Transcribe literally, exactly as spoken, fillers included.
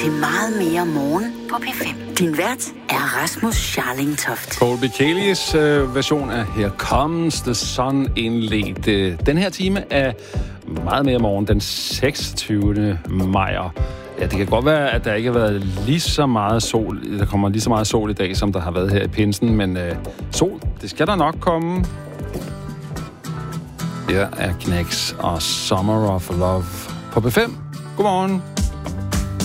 til Meget mere morgen på P fem. Din vært er Rasmus Scharlingtoft. Colby Caleys øh, version af Here Comes the Sun indledte den her time af Meget mere morgen den seksogtyvende maj. Ja, det kan godt være, at der ikke har været lige så meget sol, der kommer lige så meget sol i dag, som der har været her i pinsen, men øh, sol, det skal der nok komme. Her er Knæks og Summer of Love på P fem. Godmorgen.